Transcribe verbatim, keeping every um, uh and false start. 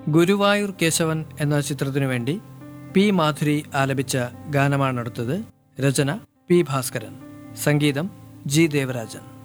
ഗുരുവായൂർ കേശവൻ എന്ന ചിത്രത്തിനു വേണ്ടി പി മാധുരി ആലപിച്ച ഗാനമാണെടുത്തത്. രചന പി ഭാസ്കരൻ, സംഗീതം ജി ദേവരാജൻ.